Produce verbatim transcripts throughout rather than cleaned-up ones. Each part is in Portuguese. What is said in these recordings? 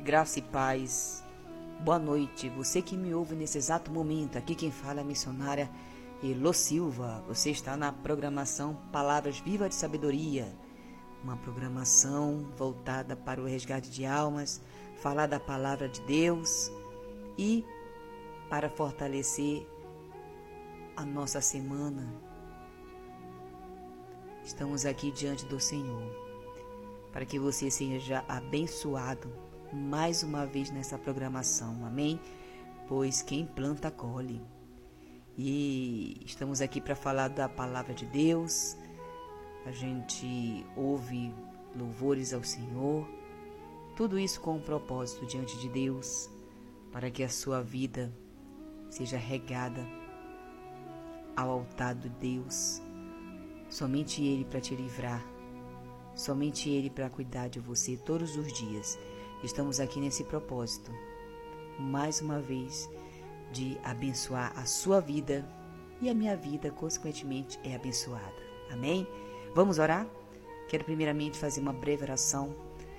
Graça e paz. Boa noite. Você que me ouve nesse exato momento, aqui quem fala é a missionária Elo Silva. Você está na programação Palavras Vivas de Sabedoria, uma programação voltada para o resgate de almas, falar da palavra de Deus e para fortalecer a nossa semana. Estamos aqui diante do Senhor para que você seja abençoado mais uma vez nessa programação, amém? Pois quem planta, colhe. E estamos aqui para falar da palavra de Deus. A gente ouve louvores ao Senhor, tudo isso com um propósito diante de Deus, para que a sua vida seja regada ao altar de Deus. Somente Ele para te livrar, somente Ele para cuidar de você todos os dias. Estamos aqui nesse propósito, mais uma vez, de abençoar a sua vida e a minha vida, consequentemente, é abençoada. Amém? Vamos orar? Quero primeiramente fazer uma breve oração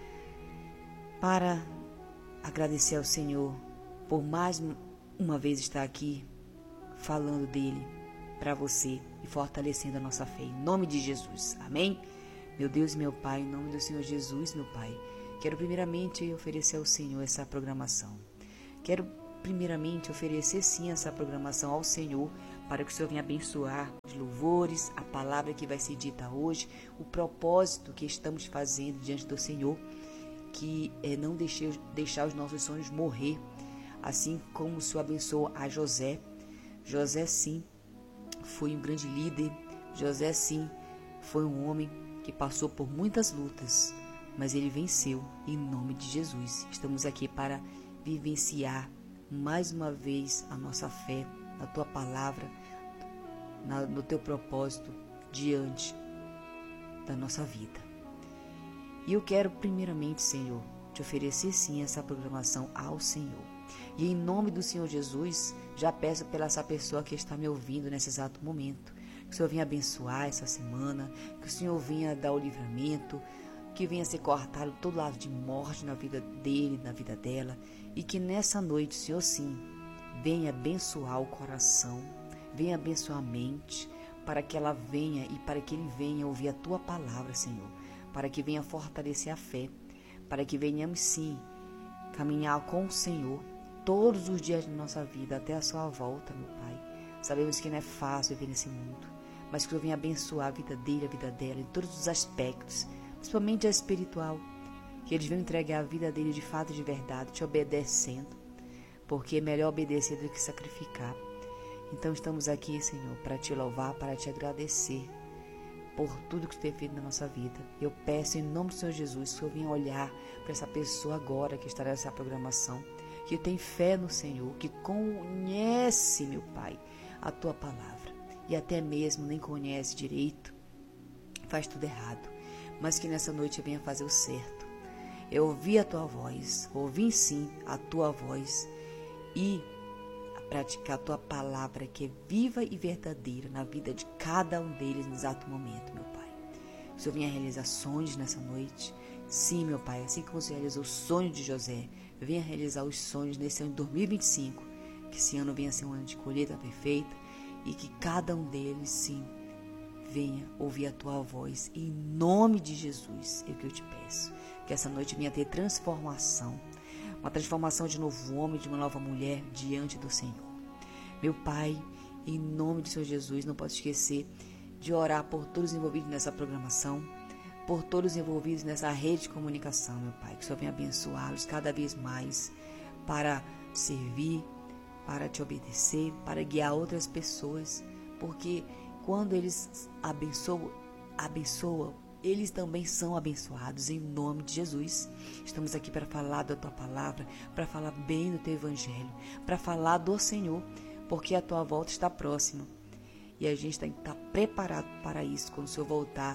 para agradecer ao Senhor por mais uma vez estar aqui falando dele para você e fortalecendo a nossa fé. Em nome de Jesus. Amém? Meu Deus e meu Pai, em nome do Senhor Jesus, meu Pai, quero primeiramente oferecer ao Senhor essa programação. Quero primeiramente oferecer sim essa programação ao Senhor, para que o Senhor venha abençoar os louvores, a palavra que vai ser dita hoje, o propósito que estamos fazendo diante do Senhor, que é não deixar, deixar os nossos sonhos morrer, assim como o Senhor abençoou a José. José sim foi um grande líder, José sim foi um homem que passou por muitas lutas, mas ele venceu em nome de Jesus. Estamos aqui para vivenciar mais uma vez a nossa fé na tua palavra, na, no teu propósito diante da nossa vida. E eu quero primeiramente, Senhor, te oferecer sim essa programação ao Senhor. E em nome do Senhor Jesus, já peço pela essa pessoa que está me ouvindo nesse exato momento, que o Senhor venha abençoar essa semana, que o Senhor venha dar o livramento, que venha ser cortado todo lado de morte na vida dele, na vida dela, e que nessa noite, Senhor, sim, venha abençoar o coração, venha abençoar a mente, para que ela venha e para que ele venha ouvir a tua palavra, Senhor, para que venha fortalecer a fé, para que venhamos sim caminhar com o Senhor todos os dias da nossa vida, até a sua volta, meu Pai. Sabemos que não é fácil viver nesse mundo, mas que o Senhor venha abençoar a vida dele, a vida dela, em todos os aspectos, principalmente a espiritual, que eles venham entregar a vida dele de fato e de verdade, te obedecendo, porque é melhor obedecer do que sacrificar. Então estamos aqui, Senhor, para te louvar, para te agradecer por tudo que tu tem feito na nossa vida. Eu peço em nome do Senhor Jesus que eu venha olhar para essa pessoa agora que estará nessa programação, que tem fé no Senhor, que conhece, meu Pai, a tua palavra, e até mesmo nem conhece direito, faz tudo errado, mas que nessa noite eu venha fazer o certo. Eu ouvi a tua voz, ouvi sim a tua voz e a praticar a tua palavra que é viva e verdadeira na vida de cada um deles no exato momento, meu Pai. O Senhor venha realizar sonhos nessa noite. Sim, meu Pai, assim como o Senhor realizou o sonho de José, venha realizar os sonhos nesse ano de dois mil e vinte e cinco, que esse ano venha ser um ano de colheita perfeita e que cada um deles, sim, venha ouvir a tua voz, em nome de Jesus, é o que eu te peço. Que essa noite venha ter transformação, uma transformação de novo homem, de uma nova mulher diante do Senhor. Meu Pai, em nome do Senhor Jesus, não posso esquecer de orar por todos os envolvidos nessa programação, por todos os envolvidos nessa rede de comunicação, meu Pai. Que o Senhor venha abençoá-los cada vez mais para te servir, para te obedecer, para guiar outras pessoas, porque quando eles abençoam, abençoam, eles também são abençoados em nome de Jesus. Estamos aqui para falar da tua palavra, para falar bem do teu evangelho, para falar do Senhor, porque a tua volta está próxima e a gente tem que estar preparado para isso. Quando o Senhor voltar,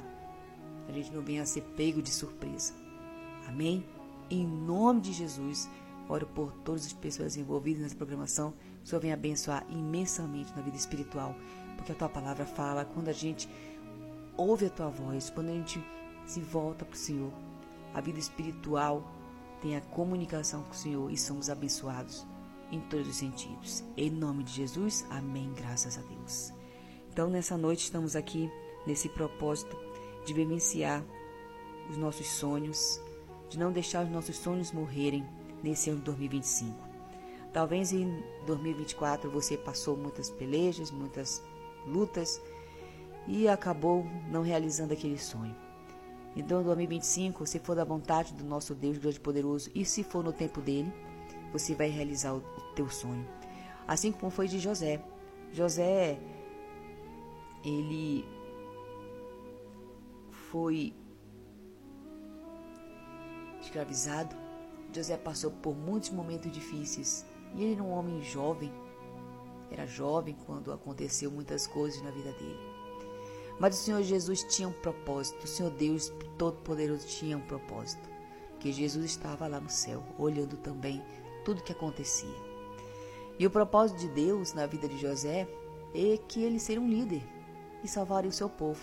a gente não venha a ser pego de surpresa. Amém? Em nome de Jesus, oro por todas as pessoas envolvidas nessa programação. O Senhor venha abençoar imensamente na vida espiritual, porque a tua palavra fala, quando a gente ouve a tua voz, quando a gente se volta para o Senhor, a vida espiritual tenha comunicação com o Senhor e somos abençoados em todos os sentidos. Em nome de Jesus, amém, graças a Deus. Então, nessa noite estamos aqui nesse propósito de vivenciar os nossos sonhos, de não deixar os nossos sonhos morrerem nesse ano de dois mil e vinte e cinco. Talvez em dois mil e vinte e quatro você passou muitas pelejas, muitas lutas e acabou não realizando aquele sonho. Então, em dois mil e vinte e cinco, se for da vontade do nosso Deus grande e poderoso e se for no tempo dele, você vai realizar o teu sonho. Assim como foi de José. José, ele foi escravizado. José passou por muitos momentos difíceis. E ele era um homem jovem. Era jovem quando aconteceu muitas coisas na vida dele. Mas o Senhor Jesus tinha um propósito. O Senhor Deus Todo-Poderoso tinha um propósito. Que Jesus estava lá no céu, olhando também tudo que acontecia. E o propósito de Deus na vida de José é que ele seria um líder e salvaria o seu povo.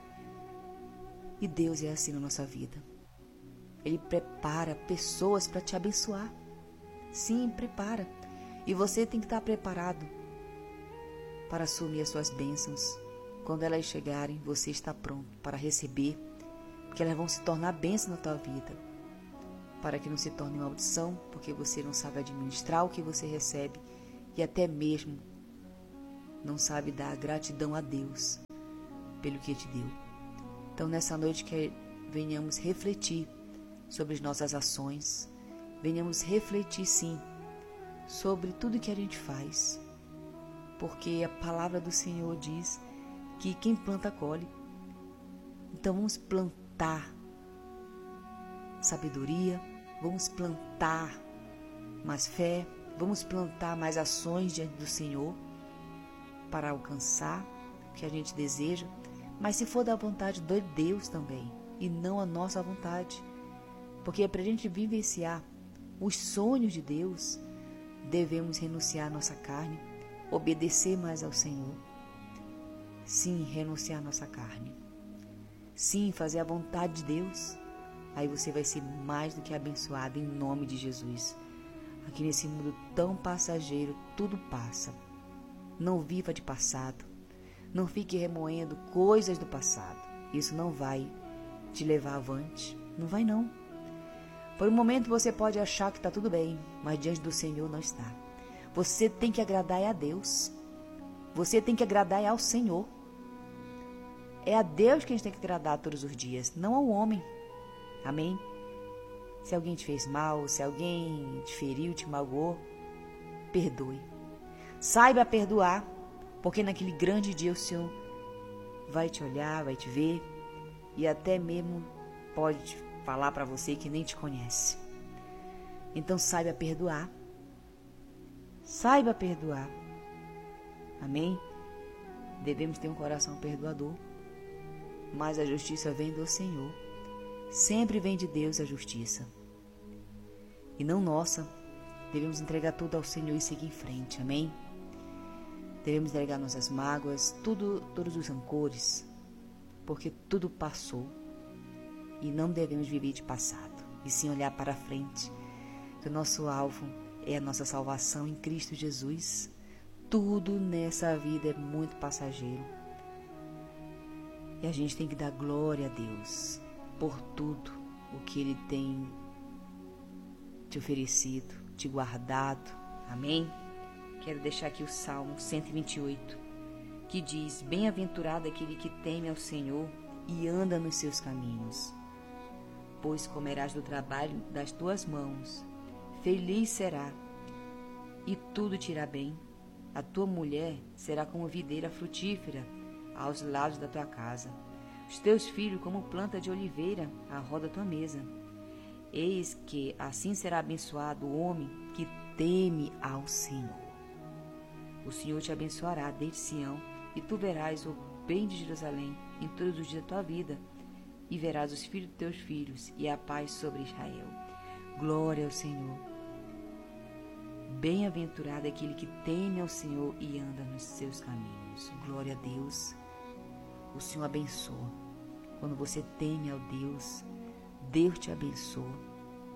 E Deus é assim na nossa vida. Ele prepara pessoas para te abençoar. Sim, prepara. E você tem que estar preparado para assumir as suas bênçãos. Quando elas chegarem, você está pronto para receber, porque elas vão se tornar bênção na tua vida. Para que não se torne maldição, porque você não sabe administrar o que você recebe e até mesmo não sabe dar gratidão a Deus pelo que te deu. Então, nessa noite, que venhamos refletir sobre as nossas ações, venhamos refletir, sim, sobre tudo que a gente faz, porque a palavra do Senhor diz que quem planta, colhe. Então, vamos plantar sabedoria, vamos plantar mais fé, vamos plantar mais ações diante do Senhor para alcançar o que a gente deseja, mas se for da vontade de Deus também, e não a nossa vontade, porque é para a gente vivenciar os sonhos de Deus, devemos renunciar à nossa carne, obedecer mais ao Senhor. Sim, renunciar à nossa carne. Sim, fazer a vontade de Deus. Aí você vai ser mais do que abençoado em nome de Jesus. Aqui nesse mundo tão passageiro, tudo passa. Não viva de passado. Não fique remoendo coisas do passado. Isso não vai te levar avante. Não vai não. Por um momento você pode achar que está tudo bem, mas diante do Senhor não está. Você tem que agradar a Deus. Você tem que agradar ao Senhor. É a Deus que a gente tem que agradar todos os dias, não ao homem. Amém? Se alguém te fez mal, se alguém te feriu, te magoou, perdoe. Saiba perdoar, porque naquele grande dia o Senhor vai te olhar, vai te ver e até mesmo pode falar para você que nem te conhece. Então saiba perdoar. Saiba perdoar. Amém? Devemos ter um coração perdoador, mas a justiça vem do Senhor. Sempre vem de Deus a justiça. E não nossa. Devemos entregar tudo ao Senhor e seguir em frente. Amém? Devemos entregar nossas mágoas, tudo, todos os rancores, porque tudo passou. E não devemos viver de passado, e sim olhar para frente. Que o nosso alvo é a nossa salvação em Cristo Jesus. Tudo nessa vida é muito passageiro. E a gente tem que dar glória a Deus por tudo o que Ele tem te oferecido, te guardado. Amém? Quero deixar aqui o Salmo cento e vinte e oito, que diz: bem-aventurado aquele que teme ao Senhor e anda nos seus caminhos, pois comerás do trabalho das tuas mãos, feliz será, e tudo te irá bem. A tua mulher será como videira frutífera aos lados da tua casa, os teus filhos como planta de oliveira à roda da tua mesa. Eis que assim será abençoado o homem que teme ao Senhor. O Senhor te abençoará desde Sião, e tu verás o bem de Jerusalém em todos os dias da tua vida, e verás os filhos dos teus filhos, e a paz sobre Israel. Glória ao Senhor. Bem-aventurado é aquele que teme ao Senhor e anda nos seus caminhos. Glória a Deus. O Senhor abençoa. Quando você teme ao Deus, Deus te abençoa.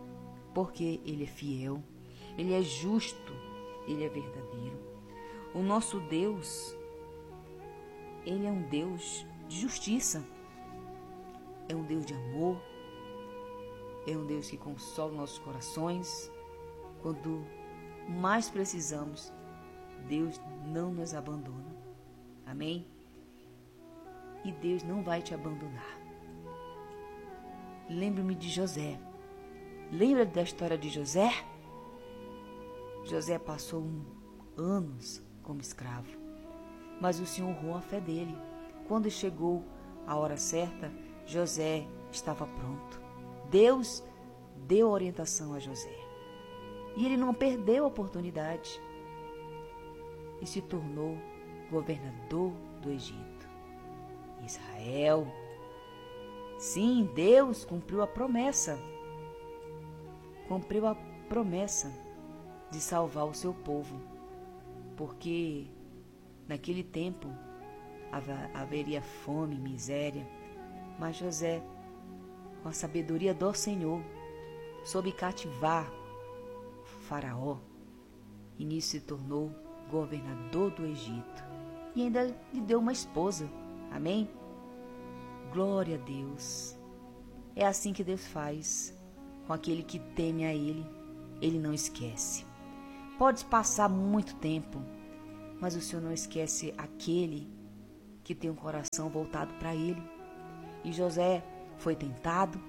porque Ele é fiel, Ele é justo, Ele é verdadeiro. O nosso Deus, Ele é um Deus de justiça, é um Deus de amor, é um Deus que consola nossos corações. Quando mais precisamos, Deus não nos abandona. Amém? E Deus não vai te abandonar. Lembro-me de José. Lembra da história de José? José passou um, anos como escravo, mas o Senhor honrou a fé dele. Quando chegou a hora certa, José estava pronto. Deus deu orientação a José. E ele não perdeu a oportunidade. E se tornou governador do Egito. Israel. Sim, Deus cumpriu a promessa. Cumpriu a promessa de salvar o seu povo. Porque naquele tempo haveria fome, miséria. Mas José, com a sabedoria do Senhor, soube cativar Faraó. E nisso se tornou governador do Egito. E ainda lhe deu uma esposa. Amém? Glória a Deus. É assim que Deus faz com aquele que teme a Ele. Ele não esquece. Pode passar muito tempo, mas o Senhor não esquece aquele que tem um coração voltado para Ele. E José foi tentado.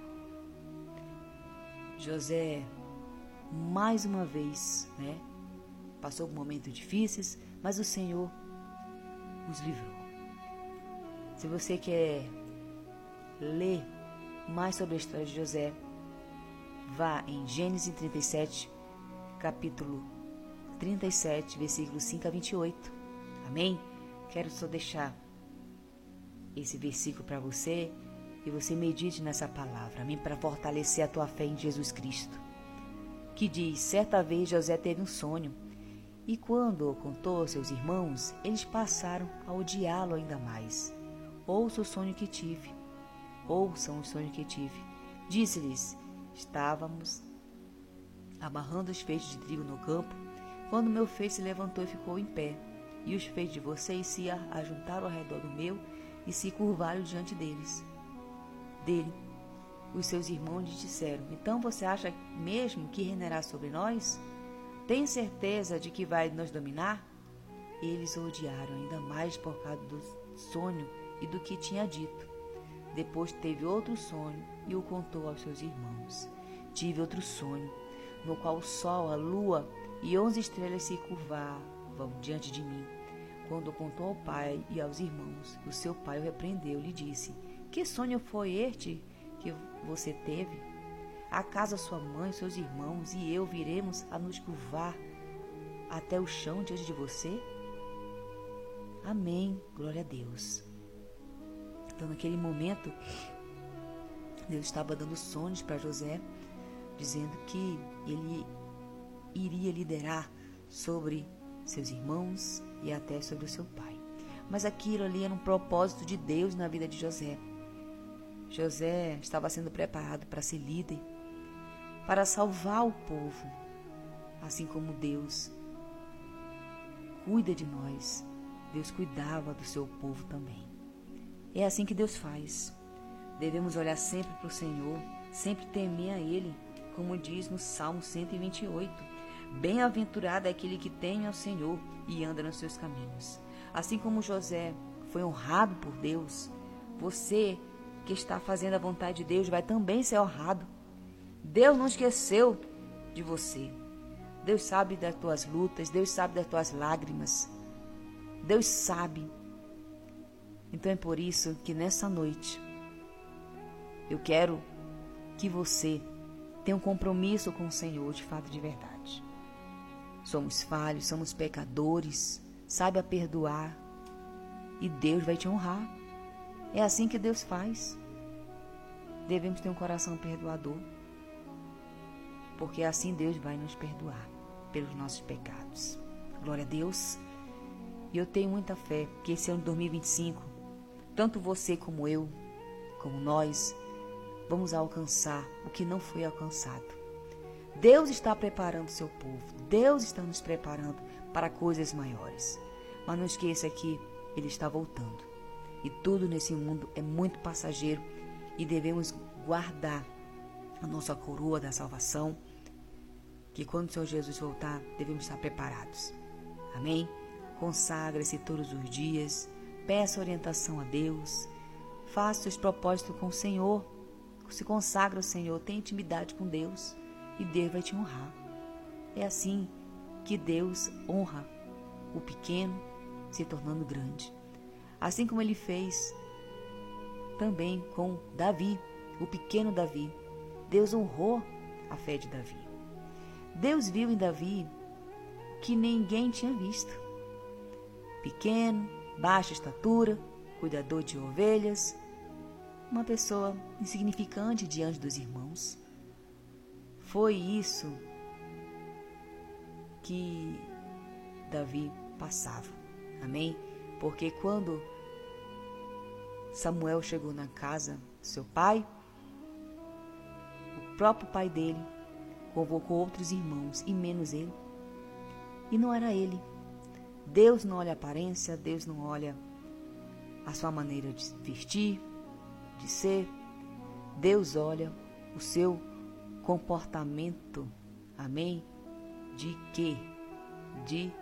José, mais uma vez, né, passou por momentos difíceis, mas o Senhor os livrou. Se você quer ler mais sobre a história de José, vá em Gênesis trinta e sete, capítulo trinta e sete, versículos cinco a vinte e oito. Amém? Quero só deixar esse versículo para você e você medite nessa palavra, amém? Para fortalecer a tua fé em Jesus Cristo. Que diz: certa vez José teve um sonho, e quando o contou aos seus irmãos, eles passaram a odiá-lo ainda mais. Ouça o sonho que tive. Ouçam o sonho que tive. Disse-lhes: estávamos amarrando os feixes de trigo no campo, quando meu feixe se levantou e ficou em pé, e os feixes de vocês se ajuntaram ao redor do meu e se curvaram diante deles. Dele, os seus irmãos lhe disseram: então você acha mesmo que reinará sobre nós? Tem certeza de que vai nos dominar? Eles o odiaram ainda mais por causa do sonho e do que tinha dito. Depois teve outro sonho e o contou aos seus irmãos. Tive outro sonho, no qual o sol, a lua e onze estrelas se curvavam diante de mim. Quando contou ao pai e aos irmãos, o seu pai o repreendeu e lhe disse: que sonho foi este que você teve? Acaso sua mãe, seus irmãos e eu viremos a nos curvar até o chão diante de você? Amém. Glória a Deus. Então, naquele momento, Deus estava dando sonhos para José, dizendo que ele iria liderar sobre seus irmãos e até sobre o seu pai. Mas aquilo ali era um propósito de Deus na vida de José. José estava sendo preparado para ser líder, para salvar o povo, assim como Deus cuida de nós. Deus cuidava do seu povo também. É assim que Deus faz. Devemos olhar sempre para o Senhor, sempre temer a Ele, como diz no Salmo cento e vinte e oito. Bem-aventurado é aquele que teme ao Senhor e anda nos seus caminhos. Assim como José foi honrado por Deus, você que está fazendo a vontade de Deus vai também ser honrado. Deus não esqueceu de você. Deus sabe das tuas lutas, Deus sabe das tuas lágrimas. Deus sabe. Então é por isso que nessa noite eu quero que você tenha um compromisso com o Senhor de fato, de verdade. Somos falhos, somos pecadores, saiba perdoar e Deus vai te honrar. É assim que Deus faz. Devemos ter um coração perdoador, porque assim Deus vai nos perdoar pelos nossos pecados. Glória a Deus. E eu tenho muita fé que esse ano de dois mil e vinte e cinco, tanto você como eu, como nós, vamos alcançar o que não foi alcançado. Deus está preparando o seu povo. Deus está nos preparando para coisas maiores. Mas não esqueça que Ele está voltando. E tudo nesse mundo é muito passageiro e devemos guardar a nossa coroa da salvação, que quando o Senhor Jesus voltar, devemos estar preparados. Amém? Consagre-se todos os dias, peça orientação a Deus, faça os propósitos com o Senhor, se consagra ao Senhor, tenha intimidade com Deus e Deus vai te honrar. É assim que Deus honra o pequeno se tornando grande. Assim como Ele fez também com Davi, o pequeno Davi. Deus honrou a fé de Davi. Deus viu em Davi que ninguém tinha visto. Pequeno, baixa estatura, cuidador de ovelhas, uma pessoa insignificante diante dos irmãos. Foi isso que Davi passava. Amém? Porque quando Samuel chegou na casa do seu pai, o próprio pai dele convocou outros irmãos e menos ele. E não era ele. Deus não olha a aparência, Deus não olha a sua maneira de vestir, de ser. Deus olha o seu comportamento. Amém? De quê? De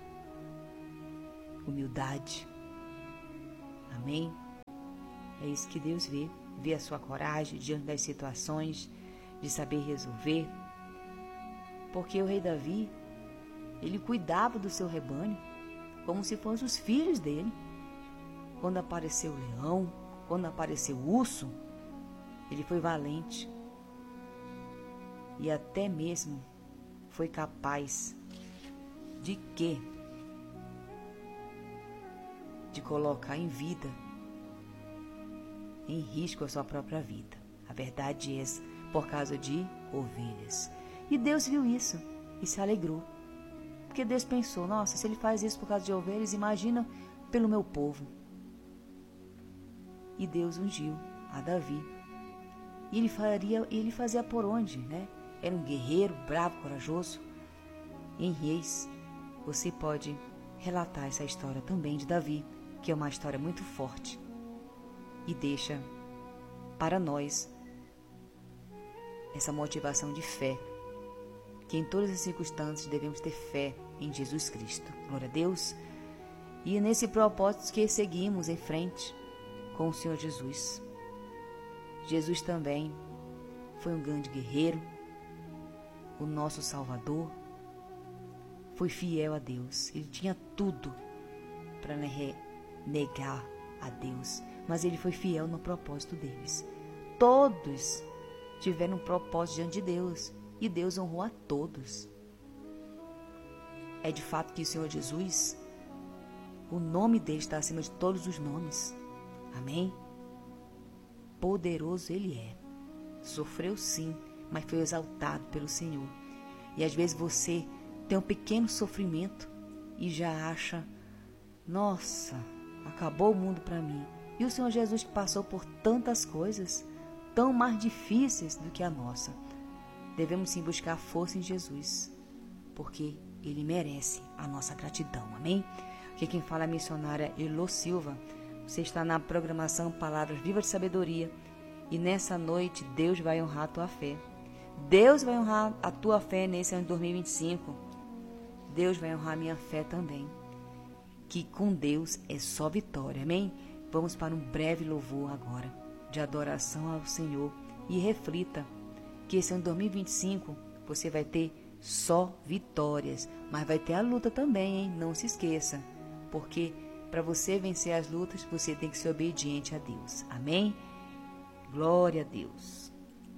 humildade. Amém? É isso que Deus vê. Vê a sua coragem diante das situações, de saber resolver. Porque o rei Davi, ele cuidava do seu rebanho como se fossem os filhos dele. Quando apareceu o leão, quando apareceu o urso, ele foi valente. E até mesmo foi capaz de quê? De colocar em vida, em risco a sua própria vida. A verdade é essa, por causa de ovelhas. E Deus viu isso e se alegrou. Porque Deus pensou, nossa, se Ele faz isso por causa de ovelhas, imagina pelo meu povo. E Deus ungiu a Davi. E ele, faria, ele fazia por onde, né? Era um guerreiro, bravo, corajoso. Em Reis, você pode relatar essa história também de Davi, que é uma história muito forte. E deixa para nós essa motivação de fé, que em todas as circunstâncias devemos ter fé em Jesus Cristo. Glória a Deus. E é nesse propósito que seguimos em frente com o Senhor Jesus. Jesus também foi um grande guerreiro, o nosso Salvador, foi fiel a Deus. Ele tinha tudo para negar a Deus, mas ele foi fiel no propósito deles. Todos tiveram um propósito diante de Deus e Deus honrou a todos. É de fato que o Senhor Jesus, o nome dele está acima de todos os nomes. Amém? Poderoso ele é. Sofreu sim, mas foi exaltado pelo Senhor. E às vezes você tem um pequeno sofrimento e já acha, nossa, acabou o mundo para mim. E o Senhor Jesus que passou por tantas coisas, tão mais difíceis do que a nossa. Devemos sim buscar força em Jesus, porque Ele merece a nossa gratidão. Amém? Aqui quem fala é a missionária Elô Silva. Você está na programação Palavras Vivas de Sabedoria. E nessa noite Deus vai honrar a tua fé. Deus vai honrar a tua fé nesse ano de dois mil e vinte e cinco. Deus vai honrar a minha fé também. Que com Deus é só vitória. Amém? Vamos para um breve louvor agora de adoração ao Senhor. E reflita que esse ano de dois mil e vinte e cinco você vai ter só vitórias. Mas vai ter a luta também, hein? Não se esqueça. Porque para você vencer as lutas, você tem que ser obediente a Deus. Amém? Glória a Deus.